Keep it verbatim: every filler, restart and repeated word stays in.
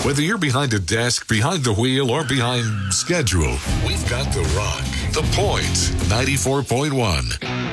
Whether you're behind a desk, behind the wheel, or behind schedule, we've got The Rock, The Point, ninety-four point one.